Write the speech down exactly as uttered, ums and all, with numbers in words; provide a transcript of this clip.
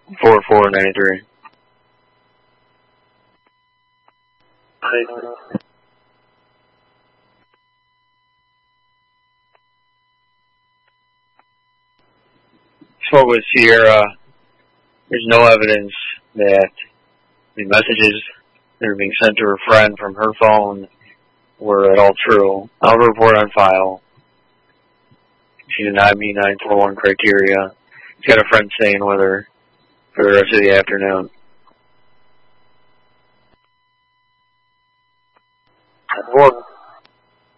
four four ninety-three. Spoke with Sierra. There's no evidence that the messages that are being sent to her friend from her phone were at all true. I'll report on file. She did not meet nine four one criteria. She's got a friend staying with her for the rest of the afternoon. One.